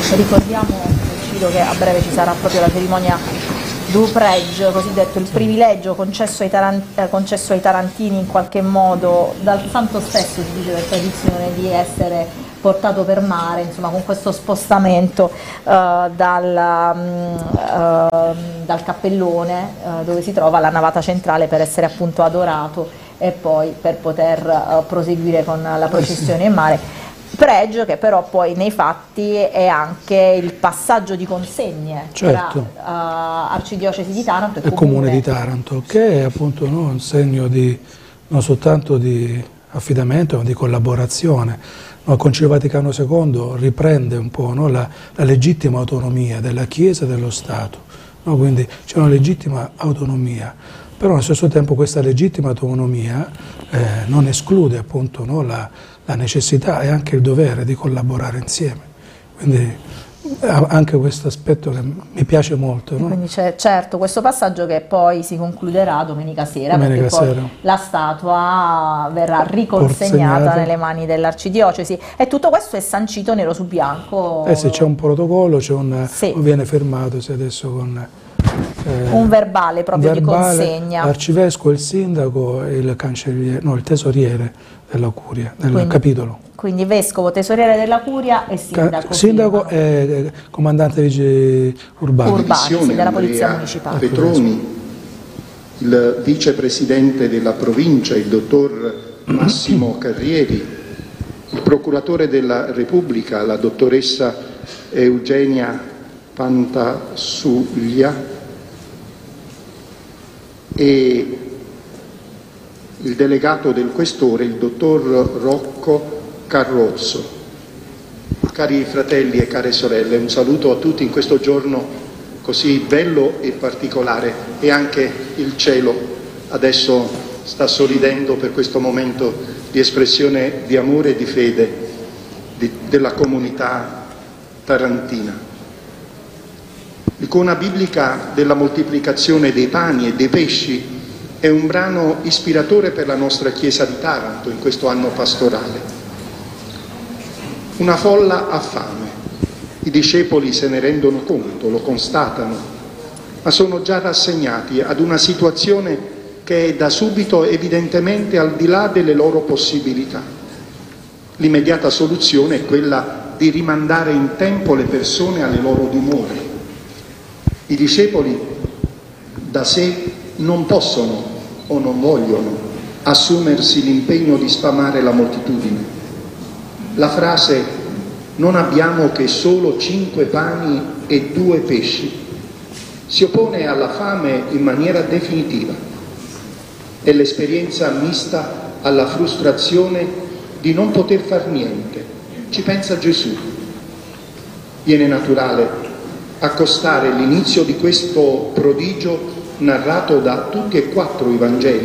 Ricordiamo, Ciro, che a breve ci sarà proprio la cerimonia du pregio, cosiddetto il privilegio concesso ai tarantini in qualche modo dal santo stesso, si dice per tradizione, di essere portato per mare, insomma, con questo spostamento dal cappellone dove si trova la navata centrale per essere appunto adorato e poi per poter proseguire con la processione in mare. Pregio che però poi nei fatti è anche il passaggio di consegne, certo, tra Arcidiocesi di Taranto e Comune di Taranto, che è appunto un segno di, non soltanto di affidamento ma di collaborazione. Il Concilio Vaticano II riprende un po' la legittima autonomia della Chiesa e dello Stato, quindi c'è una legittima autonomia, però allo stesso tempo questa legittima autonomia non esclude appunto la necessità e anche il dovere di collaborare insieme. Quindi anche questo aspetto che mi piace molto. Quindi c'è certo questo passaggio che poi si concluderà domenica sera, perché poi la statua verrà riconsegnata nelle mani dell'Arcidiocesi e tutto questo è sancito nero su bianco. Sì, c'è un protocollo, viene firmato adesso con un verbale proprio di consegna. L'arcivescovo, il sindaco e il cancelliere, il tesoriere della curia, del capitolo. Quindi vescovo, tesoriere della curia e sindaco. Sindaco e comandante vigili urbani. Sì, della polizia municipale. Petroni, il vicepresidente della provincia, il dottor Massimo Carrieri, il procuratore della Repubblica, la dottoressa Eugenia Pantasuglia, e il delegato del Questore, il dottor Rocco Carrozzo. Cari fratelli e care sorelle, un saluto a tutti in questo giorno così bello e particolare, e anche il cielo adesso sta sorridendo per questo momento di espressione di amore e di fede della comunità tarantina. L'icona biblica della moltiplicazione dei pani e dei pesci è un brano ispiratore per la nostra Chiesa di Taranto in questo anno pastorale. Una folla ha fame, i discepoli se ne rendono conto, lo constatano, ma sono già rassegnati ad una situazione che è da subito evidentemente al di là delle loro possibilità. L'immediata soluzione è quella di rimandare in tempo le persone alle loro dimore. I discepoli da sé non possono o non vogliono assumersi l'impegno di sfamare la moltitudine. La frase "non abbiamo che solo 5 pani e 2 pesci" si oppone alla fame in maniera definitiva. È l'esperienza mista alla frustrazione di non poter far niente. Ci pensa Gesù. Viene naturale accostare l'inizio di questo prodigio narrato da tutti e 4 i Vangeli